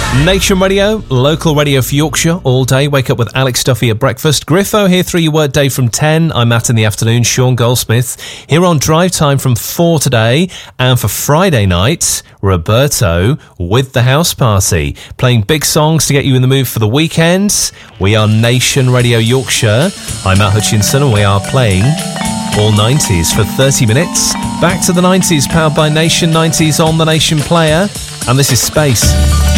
Nation Radio, local radio for Yorkshire, all day. Wake up with Alex Duffy at breakfast. Griffo here through your word day from 10. I'm Matt in the afternoon, Sean Goldsmith. Here on Drive Time from 4 today. And for Friday night, Roberto with the house party. Playing big songs to get you in the mood for the weekend. We are Nation Radio Yorkshire. I'm Matt Hutchinson and we are playing all 90s for 30 minutes. Back to the 90s, powered by Nation 90s on the Nation Player. And this is Space.